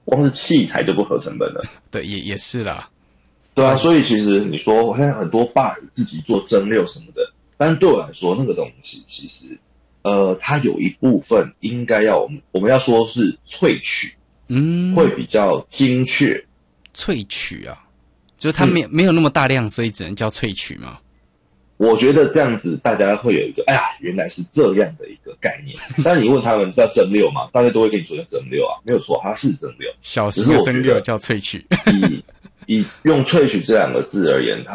光是器材就不合成本了。 对，也是啦。 对啊，所以其实你说我现在很多bar自己做蒸馏什么的，但是对我来说那个东西其实它有一部分应该要我们要说是萃取，会比较精确。 萃取啊，就是它没有那么大量，所以只能叫萃取嘛。 我觉得这样子大家会有一个，哎呀，原来是这样的一个概念。但你问他们叫蒸馏嘛，大家都会跟你说叫蒸馏啊，没有错，它是蒸馏。 小型的蒸馏叫萃取。 以用萃取这两个字而言，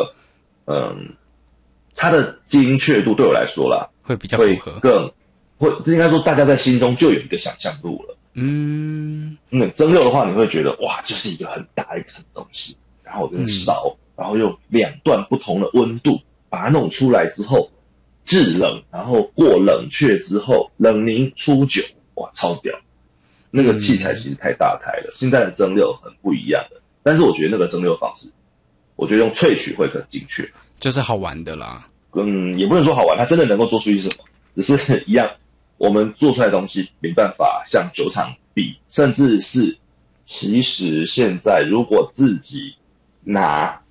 它的精确度对我来说啦， 会比较符合， 应该说大家在心中就有一个想象度了。蒸馏的话，你会觉得哇，就是一个很大一层东西，然后我这烧，然后用两段不同的温度把它弄出来之后，制冷，然后过冷却之后冷凝出酒，哇，超屌！那个器材其实太大台了，现在的蒸馏很不一样的。但是我觉得那个蒸馏方式，我觉得用萃取会更精确， 就是好玩的啦。 也不能说好玩，它真的能够做出一些什么，只是一样，我们做出来的东西没办法像酒厂比，甚至是其实现在如果自己拿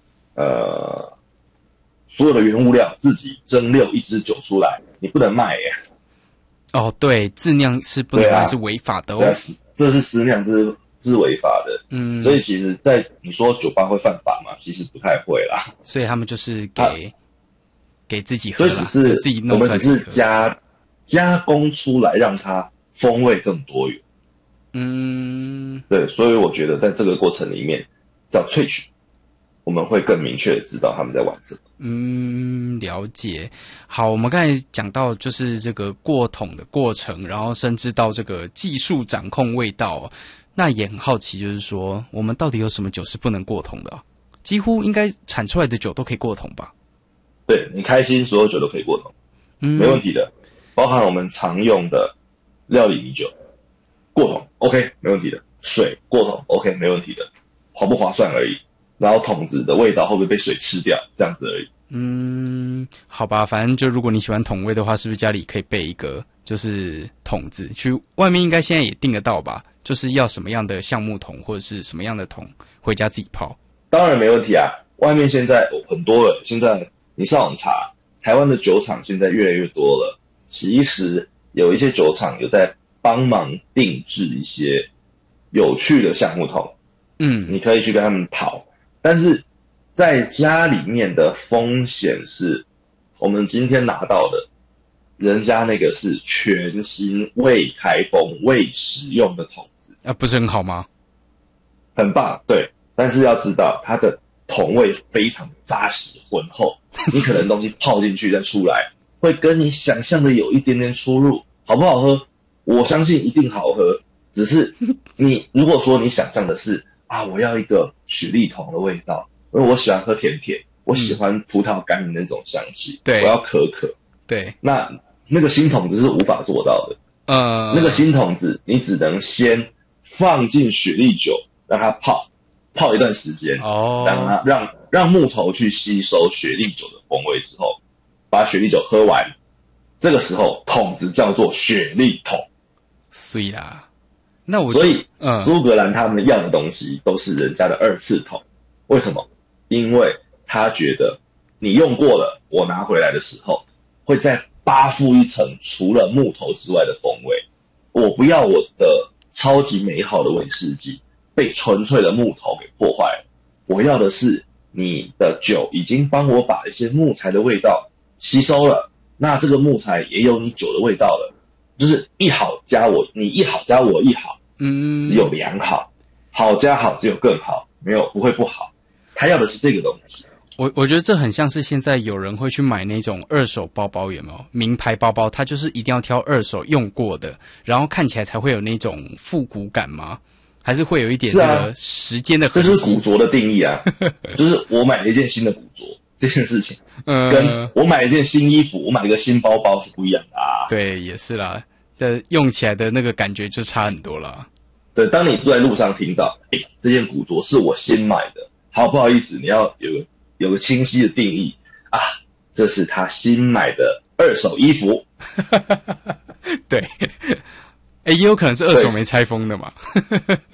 所有的原物料自己蒸馏一支酒出来，你不能卖耶。 哦，对，自酿是不能卖，是违法的哦。 对啊，这是私酿，这是违法的。所以其实在你说酒吧会犯法吗？其实不太会啦。 所以他们就是给自己喝啦， 所以自己弄出来我们只是加工出来，让它风味更多元。对，所以我觉得在这个过程里面叫萃取，我们会更明确的知道他们在玩什么。 了解。好，我们刚才讲到就是这个过桶的过程，然后甚至到这个技术掌控味道。那也很好奇，就是说我们到底有什么酒是不能过桶的？几乎应该产出来的酒都可以过桶吧？ 对，你开心，所有酒都可以过桶，没问题的。包含我们常用的料理米酒，过桶 OK 没问题的。水过桶 OK 没问题的，划不划算而已。然后桶子的味道会不会被水吃掉，这样子而已。 好吧，反正就如果你喜欢桶味的话，是不是家里可以备一个就是桶子？去外面应该现在也订得到吧？就是要什么样的橡木桶或者是什么样的桶，回家自己泡。 当然没问题啊，外面现在很多了。现在你上网查，台湾的酒厂现在越来越多了。其实有一些酒厂有在帮忙定制一些有趣的橡木桶，你可以去跟他们讨。但是在家里面的风险是，我们今天拿到的，人家那个是全新未开封未使用的桶子， 不是很好吗？ 很棒，对。但是要知道它的桶味非常的扎实浑厚，你可能东西泡进去再出来，会跟你想象的有一点点出入。好不好喝？我相信一定好喝，只是你如果说你想象的是我要一个雪莉桶的味道，因为我喜欢喝甜甜，我喜欢葡萄干的那种香气， 对， 我要可可， 对， 那个新桶子是无法做到的。那个新桶子你只能先放进雪莉酒，让它泡一段时间，让木头去吸收雪莉酒的风味之后，把雪莉酒喝完，这个时候桶子叫做雪莉桶。 所啦， 所以苏格兰他们要的东西都是人家的二次桶。为什么？因为他觉得你用过了，我拿回来的时候会再扒附一层除了木头之外的风味。我不要我的超级美好的威士忌被纯粹的木头给破坏了，我要的是你的酒已经帮我把一些木材的味道吸收了，那这个木材也有你酒的味道了，就是一好加我，你一好加我一好，只有良好，好加好只有更好，没有不会不好。他要的是这个东西。 我觉得这很像是现在有人会去买那种二手包包，有没有？名牌包包，它就是一定要挑二手用过的，然后看起来才会有那种复古感吗？还是会有一点这个时间的痕迹？ 这就是古着的定义啊，就是我买了一件新的古着这件事情，跟我买了一件新衣服，我买了一个新包包是不一样的啊。 对，也是啦，用起来的那个感觉就差很多了。 对，当你在路上听到，这件古着是我新买的，好不好意思，你要有个清晰的定义啊，这是他新买的二手衣服。 对，也有可能是二手没拆封的嘛。